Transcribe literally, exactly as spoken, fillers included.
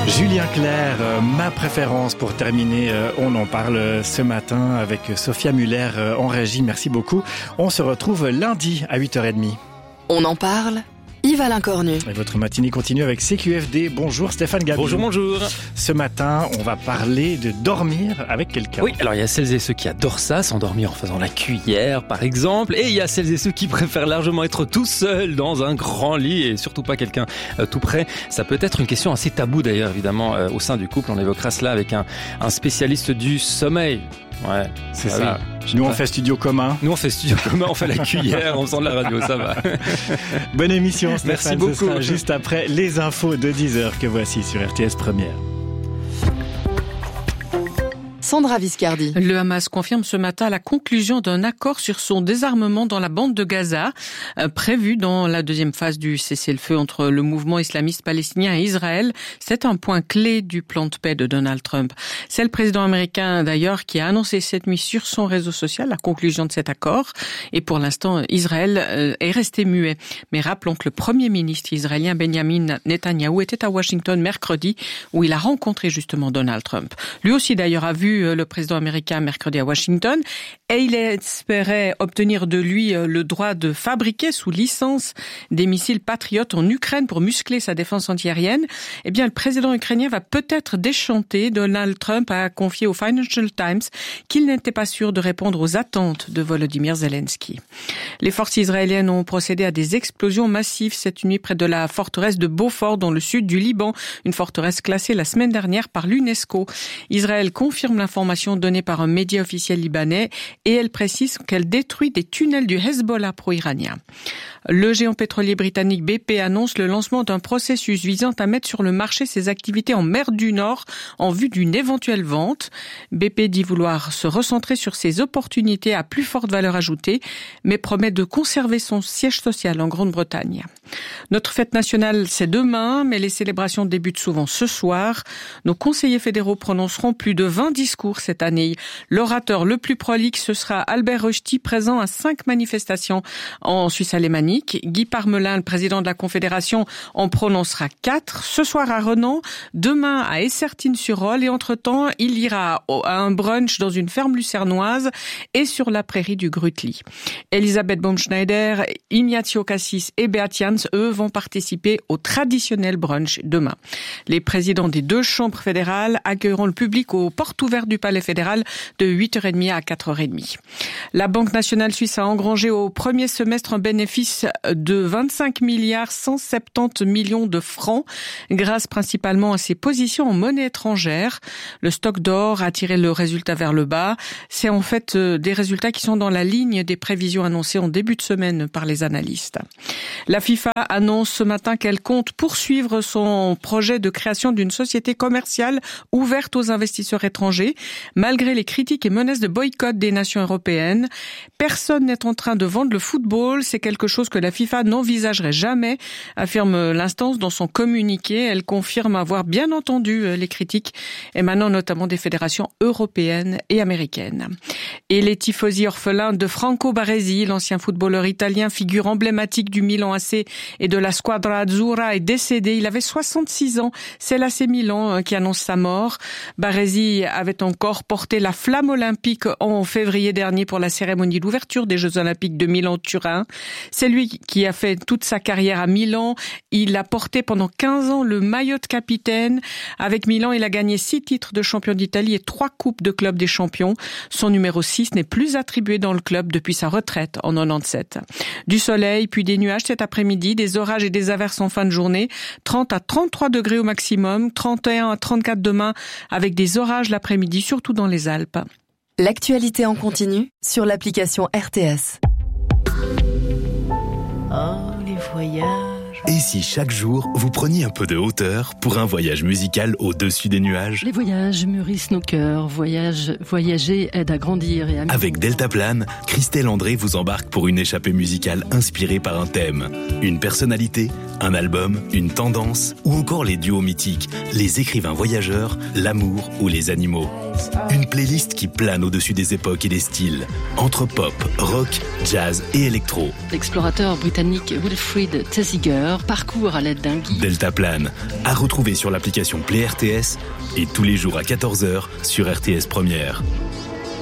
Julien Clerc, euh, ma préférence pour terminer, euh, on en parle ce matin avec Sophia Muller euh, en régie, merci beaucoup. On se retrouve lundi à huit heures trente. On en parle, Yves Alain Cornu. Et votre matinée continue avec C Q F D. Bonjour Stéphane Gabi. Bonjour, bonjour. Ce matin, on va parler de dormir avec quelqu'un. Oui, alors il y a celles et ceux qui adorent ça, s'endormir en faisant la cuillère par exemple, et il y a celles et ceux qui préfèrent largement être tout seul dans un grand lit et surtout pas quelqu'un euh, tout près. Ça peut être une question assez taboue d'ailleurs évidemment euh, au sein du couple. On évoquera cela avec un, un spécialiste du sommeil. Ouais, c'est ah ça. Oui. Nous, pas. on fait studio commun. Nous, on fait studio commun, on fait la cuillère en faisant de la radio, ça va. Bonne émission, Stéphane. Merci beaucoup. Ce sera juste après les infos de dix heures que voici sur R T S Première. Sandra Viscardi. Le Hamas confirme ce matin la conclusion d'un accord sur son désarmement dans la bande de Gaza, euh, prévu dans la deuxième phase du cessez-le-feu entre le mouvement islamiste palestinien et Israël. C'est un point clé du plan de paix de Donald Trump. C'est le président américain d'ailleurs qui a annoncé cette nuit sur son réseau social la conclusion de cet accord. Et pour l'instant, Israël euh, est resté muet. Mais rappelons que le premier ministre israélien Benjamin Netanyahou était à Washington mercredi où il a rencontré justement Donald Trump. Lui aussi d'ailleurs a vu le président américain mercredi à Washington et il espérait obtenir de lui le droit de fabriquer sous licence des missiles Patriot en Ukraine pour muscler sa défense antiaérienne. Eh bien, le président ukrainien va peut-être déchanter. Donald Trump a confié au Financial Times qu'il n'était pas sûr de répondre aux attentes de Volodymyr Zelensky. Les forces israéliennes ont procédé à des explosions massives cette nuit près de la forteresse de Beaufort dans le sud du Liban, une forteresse classée la semaine dernière par l'UNESCO. Israël confirme l'information donnée par un média officiel libanais et elle précise qu'elle détruit des tunnels du Hezbollah pro-iranien. Le géant pétrolier britannique B P annonce le lancement d'un processus visant à mettre sur le marché ses activités en mer du Nord en vue d'une éventuelle vente. B P dit vouloir se recentrer sur ses opportunités à plus forte valeur ajoutée, mais promet de conserver son siège social en Grande-Bretagne. Notre fête nationale, c'est demain, mais les célébrations débutent souvent ce soir. Nos conseillers fédéraux prononceront plus de vingt discours cette année. L'orateur le plus prolixe, ce sera Albert Rösti, présent à cinq manifestations en Suisse alémanique. Guy Parmelin, le président de la Confédération, en prononcera quatre. Ce soir à Renan, demain à Essertines-sur-Rolle et entre-temps, il ira à un brunch dans une ferme lucernoise et sur la prairie du Grütli. Elisabeth Baumschneider, Ignazio Cassis et Beat Jans, eux, vont participer au traditionnel brunch demain. Les présidents des deux chambres fédérales accueilleront le public aux portes ouvertes du Palais fédéral de huit heures trente à quatre heures trente. La Banque nationale suisse a engrangé au premier semestre un bénéfice de vingt-cinq milliards cent soixante-dix millions de francs grâce principalement à ses positions en monnaie étrangère. Le stock d'or a tiré le résultat vers le bas. C'est en fait des résultats qui sont dans la ligne des prévisions annoncées en début de semaine par les analystes. La FIFA annonce ce matin qu'elle compte poursuivre son projet de création d'une société commerciale ouverte aux investisseurs étrangers. Malgré les critiques et menaces de boycott des nations européennes, personne n'est en train de vendre le football. C'est quelque chose que la FIFA n'envisagerait jamais, affirme l'instance dans son communiqué. Elle confirme avoir bien entendu les critiques émanant notamment des fédérations européennes et américaines. Et les tifosi orphelins de Franco Baresi, l'ancien footballeur italien, figure emblématique du Milan A C et de la Squadra Azzurra, est décédé. Il avait soixante-six ans. C'est l'A C Milan qui annonce sa mort. Baresi avait encore porté la flamme olympique en février dernier pour la cérémonie d'ouverture des Jeux Olympiques de Milan-Turin. C'est lui qui a fait toute sa carrière à Milan. Il a porté pendant quinze ans le maillot de capitaine. Avec Milan, il a gagné six titres de champion d'Italie et trois coupes de club des champions. Son numéro six n'est plus attribué dans le club depuis sa retraite en quatre-vingt-dix-sept. Du soleil, puis des nuages cet après-midi, des orages et des averses en fin de journée. trente à trente-trois degrés au maximum, trente et un à trente-quatre demain, avec des orages l'après-midi, surtout dans les Alpes. L'actualité en continu sur l'application R T S. Oh, les voyages. Et si chaque jour, vous preniez un peu de hauteur pour un voyage musical au-dessus des nuages ? Les voyages mûrissent nos cœurs. Voyage, voyager aide à grandir et à... Avec Deltaplane, Christelle André vous embarque pour une échappée musicale inspirée par un thème, une personnalité, Un album, une tendance ou encore les duos mythiques, les écrivains voyageurs, l'amour ou les animaux. Une playlist qui plane au-dessus des époques et des styles, entre pop, rock, jazz et électro. L'explorateur britannique Wilfrid Thesiger parcourt à l'aide d'un guide. Deltaplane, à retrouver sur l'application Play R T S et tous les jours à quatorze heures sur R T S Première.